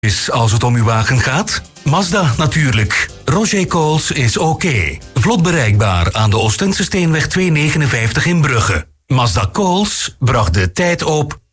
is als het om uw wagen gaat? Mazda natuurlijk. Roger Coles is oké. Vlot bereikbaar aan de Oostense Steenweg 259 in Brugge. Mazda Coles bracht de tijd op